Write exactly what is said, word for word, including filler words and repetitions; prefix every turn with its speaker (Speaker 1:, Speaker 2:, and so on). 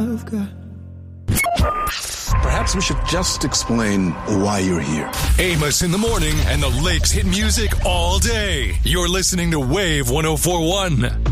Speaker 1: Perhaps we should just explain why you're here.
Speaker 2: Amos in the morning and the Lakes hit music all day. You're listening to Wave one oh four one.